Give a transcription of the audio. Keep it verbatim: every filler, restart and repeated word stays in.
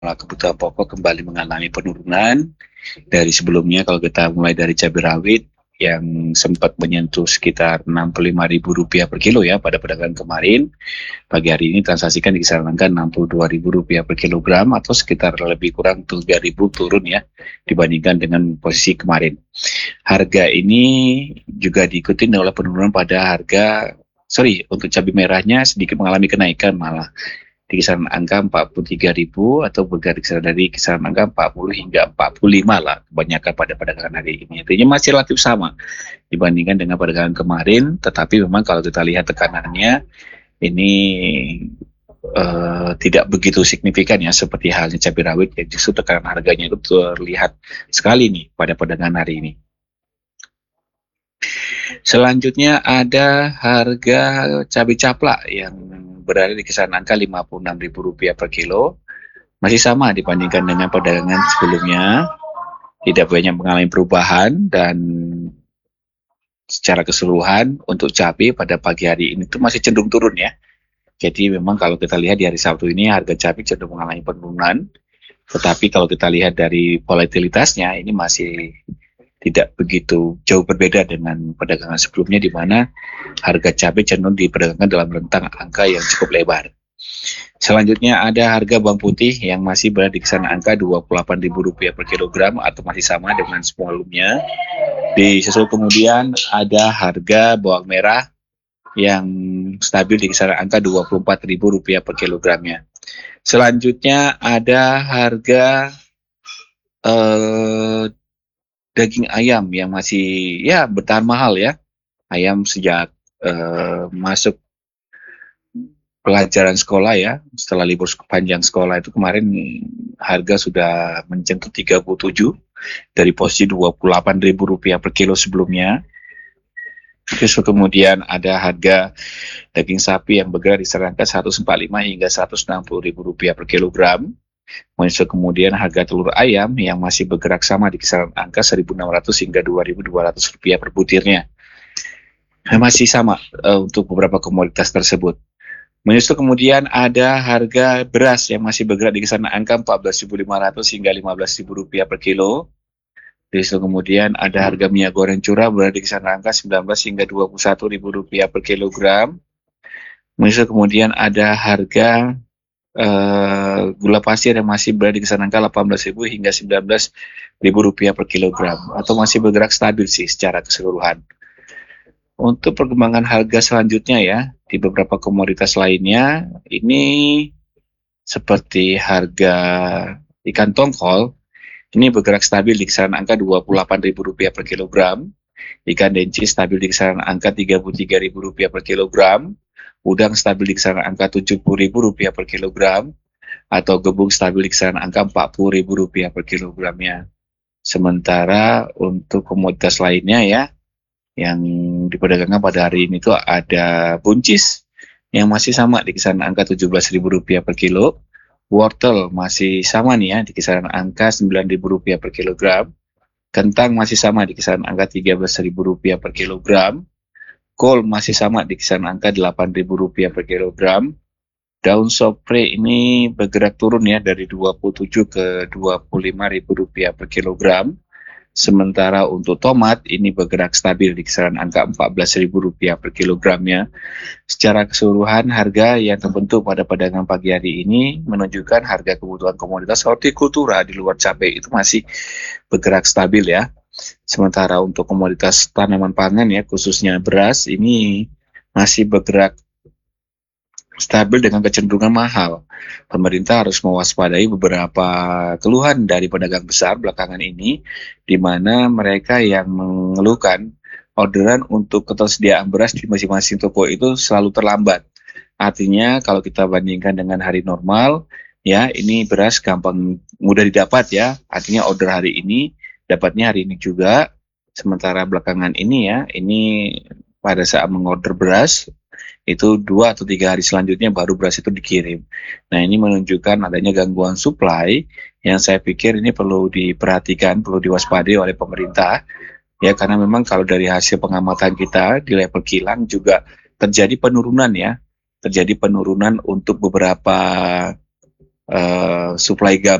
kebutuhan pokok kembali mengalami penurunan dari sebelumnya. Kalau kita mulai dari cabai rawit yang sempat menyentuh sekitar enam puluh lima ribu rupiah per kilo ya pada perdagangan kemarin, pagi hari ini transaksikan di kisaran angka enam puluh dua ribu rupiah per kilogram atau sekitar lebih kurang tiga ribu turun ya dibandingkan dengan posisi kemarin. Harga ini juga diikuti oleh penurunan pada harga, sorry, untuk cabai merahnya sedikit mengalami kenaikan malah di kisaran angka empat puluh tiga ribu atau bergerak di kisaran dari kisaran angka empat puluh hingga empat puluh lima lah kebanyakan pada perdagangan hari ini. Artinya masih relatif sama dibandingkan dengan perdagangan kemarin, tetapi memang kalau kita lihat tekanannya ini uh, tidak begitu signifikan ya seperti halnya cabai rawit yang justru tekanan harganya itu terlihat sekali nih pada perdagangan hari ini. Selanjutnya ada harga cabai caplak yang berada di kisaran angka lima puluh enam ribu rupiah per kilo. Masih sama dibandingkan dengan perdagangan sebelumnya. Tidak banyak mengalami perubahan dan secara keseluruhan untuk cabai pada pagi hari ini itu masih cenderung turun ya. Jadi memang kalau kita lihat di hari Sabtu ini harga cabai cenderung mengalami penurunan. Tetapi kalau kita lihat dari volatilitasnya ini masih tidak begitu jauh berbeda dengan perdagangan sebelumnya di mana harga cabai cenderung diperdagangkan dalam rentang angka yang cukup lebar. Selanjutnya ada harga bawang putih yang masih berada di kisaran angka dua puluh delapan ribu rupiah per kilogram atau masih sama dengan sebelumnya. Disusul kemudian ada harga bawang merah yang stabil di kisaran angka dua puluh empat ribu rupiah per kilogramnya. Selanjutnya ada harga eh, daging ayam yang masih ya bertahan mahal ya. Ayam sejak uh, masuk pelajaran sekolah ya, setelah libur panjang sekolah itu kemarin harga sudah menyentuh tiga puluh tujuh dari posisi dua puluh delapan ribu rupiah per kilo sebelumnya. Terus kemudian ada harga daging sapi yang bergerak di angka seratus empat puluh lima hingga seratus enam puluh ribu rupiah per kilogram. Muncul kemudian harga telur ayam yang masih bergerak sama di kisaran angka seribu enam ratus hingga dua ribu dua ratus rupiah per butirnya. Masih sama uh, untuk beberapa komoditas tersebut. Menyusul kemudian ada harga beras yang masih bergerak di kisaran angka empat belas ribu lima ratus hingga lima belas ribu rupiah per kilo. Menyusul kemudian ada harga minyak goreng curah berada di kisaran angka sembilan belas hingga dua puluh satu ribu rupiah per kilogram. Menyusul kemudian ada harga Uh, gula pasir yang masih berada di kisaran angka delapan belas ribu hingga sembilan belas ribu rupiah per kilogram atau masih bergerak stabil sih secara keseluruhan. Untuk perkembangan harga selanjutnya ya di beberapa komoditas lainnya ini seperti harga ikan tongkol ini bergerak stabil di kisaran angka dua puluh delapan ribu rupiah per kilogram, ikan dencis stabil di kisaran angka tiga puluh tiga ribu rupiah per kilogram. Udang stabil di kisaran angka tujuh puluh ribu rupiah per kilogram atau gebung stabil di kisaran angka empat puluh ribu rupiah per kilogramnya. Sementara untuk komoditas lainnya ya yang diperdagangkan pada hari ini itu ada buncis yang masih sama di kisaran angka tujuh belas ribu rupiah per kilo. Wortel masih sama nih ya di kisaran angka sembilan ribu rupiah per kilogram. Kentang masih sama di kisaran angka tiga belas ribu rupiah per kilogram. Kol masih sama di kisaran angka delapan ribu rupiah per kilogram. Daun sopre ini bergerak turun ya dari dua puluh tujuh ke dua puluh lima ribu rupiah per kilogram. Sementara untuk tomat ini bergerak stabil di kisaran angka empat belas ribu rupiah per kilogramnya. Secara keseluruhan harga yang terbentuk pada perdagangan pagi hari ini menunjukkan harga kebutuhan komoditas hortikultura di luar cabai itu masih bergerak stabil ya. Sementara untuk komoditas tanaman pangan ya khususnya beras ini masih bergerak stabil dengan kecenderungan mahal. Pemerintah harus mewaspadai beberapa keluhan dari pedagang besar belakangan ini di mana mereka yang mengeluhkan orderan untuk ketersediaan beras di masing-masing toko itu selalu terlambat. Artinya kalau kita bandingkan dengan hari normal ya ini beras gampang mudah didapat ya. Artinya order hari ini dapatnya hari ini juga, sementara belakangan ini ya, ini pada saat mengorder beras, itu dua atau tiga hari selanjutnya baru beras itu dikirim. Nah ini menunjukkan adanya gangguan supply yang saya pikir ini perlu diperhatikan, perlu diwaspadai oleh pemerintah. Ya karena memang kalau dari hasil pengamatan kita di level kilang juga terjadi penurunan ya, terjadi penurunan untuk beberapa uh, suplai